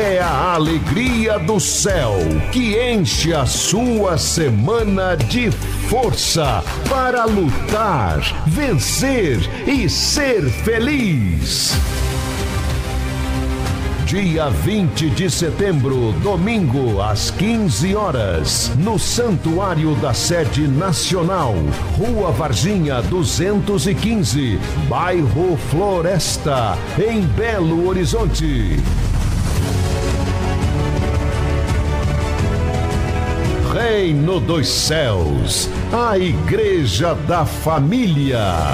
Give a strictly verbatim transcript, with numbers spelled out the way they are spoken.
É a alegria do céu que enche a sua semana de força para lutar, vencer e ser feliz. Dia vinte de setembro, domingo, às quinze horas, no Santuário da Sede Nacional, Rua Varginha duzentos e quinze, bairro Floresta, em Belo Horizonte. Reino dos Céus, a Igreja da Família.